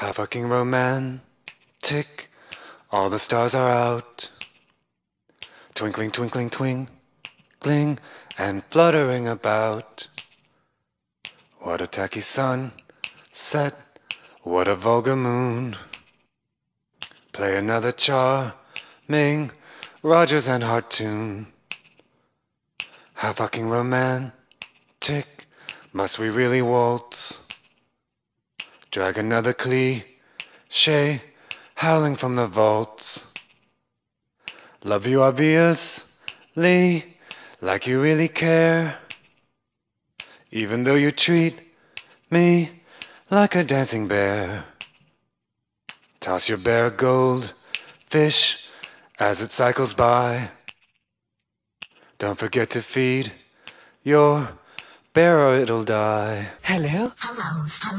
How fucking romantic. All the stars are out. Twinkling, twinkling, twinkling, and fluttering about. What a tacky sunset. What a vulgar moon. Play another charming Rogers and Hart tune. How fucking romantic. Must we really waltz? Drag another cliche, howling from the vaults. Love you obviously, like you really care. Even though you treat me like a dancing bear. Toss your bare gold fish as it cycles by. Don't forget to feed your bear or it'll die. Hello? Hello.